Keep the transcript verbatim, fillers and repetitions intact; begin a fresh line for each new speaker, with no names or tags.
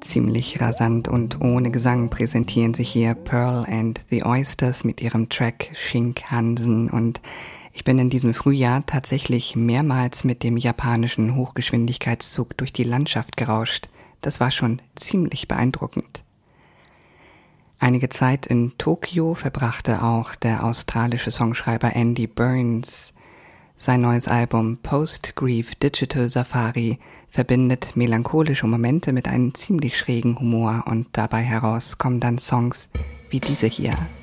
Ziemlich rasant und ohne Gesang präsentieren sich hier Pearl and the Oysters mit ihrem Track Shinkansen, und ich bin in diesem Frühjahr tatsächlich mehrmals mit dem japanischen Hochgeschwindigkeitszug durch die Landschaft gerauscht. Das war schon ziemlich beeindruckend. Einige Zeit in Tokio verbrachte auch der australische Songschreiber Andy Burns. Sein neues Album Post Grief Digital Safari verbindet melancholische Momente mit einem ziemlich schrägen Humor, und dabei heraus kommen dann Songs wie diese hier.